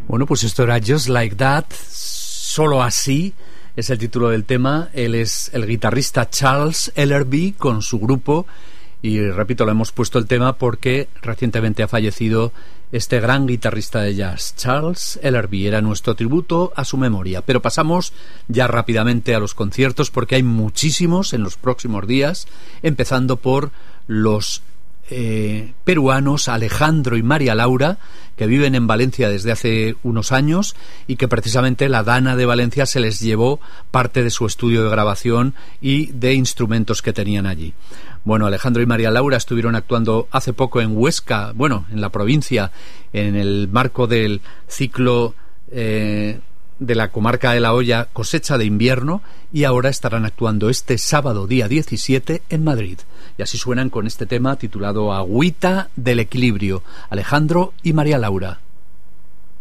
Bueno, pues esto era Just Like That, solo así es el título del tema. Él es el guitarrista Charles Ellerby con su grupo y, repito, le hemos puesto el tema porque recientemente ha fallecido este gran guitarrista de jazz, Charles Ellerby. Era nuestro tributo a su memoria. Pero pasamos ya rápidamente a los conciertos porque hay muchísimos en los próximos días, empezando por los peruanos Alejandro y María Laura, que viven en Valencia desde hace unos años y que precisamente la Dana de Valencia se les llevó parte de su estudio de grabación y de instrumentos que tenían allí. Bueno, Alejandro y María Laura estuvieron actuando hace poco en Huesca, bueno, en la provincia, en el marco del ciclo de la comarca de La Hoya, Cosecha de Invierno, y ahora estarán actuando este sábado día 17 en Madrid. Y así suenan con este tema titulado Agüita del Equilibrio, Alejandro y María Laura.